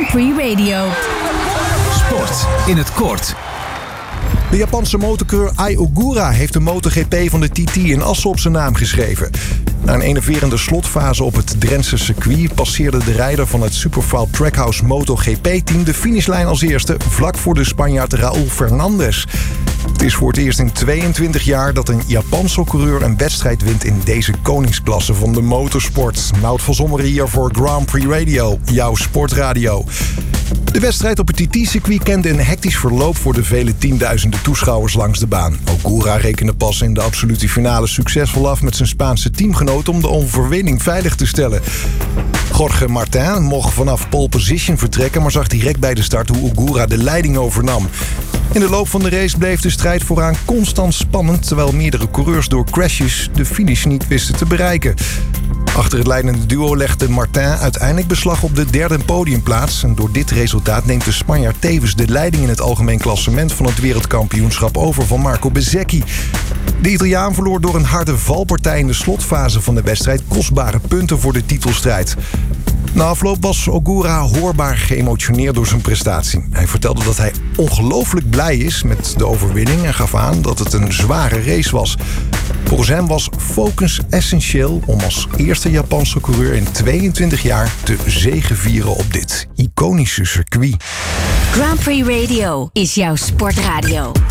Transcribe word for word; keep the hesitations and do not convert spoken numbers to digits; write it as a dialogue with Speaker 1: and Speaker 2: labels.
Speaker 1: Grand Prix Radio.
Speaker 2: Sport in het kort.
Speaker 3: De Japanse motorcoureur Ai Ogura heeft de MotoGP van de T T in Assen op zijn naam geschreven. Na een enerverende slotfase op het Drentse circuit passeerde de rijder van het Superfile Trackhouse MotoGP-team de finishlijn als eerste, vlak voor de Spanjaard Raúl Fernandez. Het is voor het eerst in tweeëntwintig jaar dat een Japanse coureur een wedstrijd wint in deze koningsklasse van de motorsport. Nout van Zomeren hier voor Grand Prix Radio, jouw sportradio. De wedstrijd op het T T-circuit kende een hectisch verloop voor de vele tienduizenden toeschouwers langs de baan. Ogura rekende pas in de absolute finale succesvol af met zijn Spaanse teamgenoot om de overwinning veilig te stellen. Jorge Martin mocht vanaf pole position vertrekken, maar zag direct bij de start hoe Ogura de leiding overnam. In de loop van de race bleef de strijd vooraan constant spannend, terwijl meerdere coureurs door crashes de finish niet wisten te bereiken. Achter het leidende duo legde Martin uiteindelijk beslag op de derde podiumplaats. En door dit resultaat neemt de Spanjaard tevens de leiding in het algemeen klassement van het wereldkampioenschap over van Marco Bezzecchi. De Italiaan verloor door een harde valpartij in de slotfase van de wedstrijd kostbare punten voor de titelstrijd. Na afloop was Ogura hoorbaar geëmotioneerd door zijn prestatie. Hij vertelde dat hij ongelooflijk blij is met de overwinning en gaf aan dat het een zware race was. Volgens hem was focus essentieel om als eerste Japanse coureur in tweeëntwintig jaar te zegevieren op dit iconische circuit.
Speaker 1: Grand Prix Radio is jouw sportradio.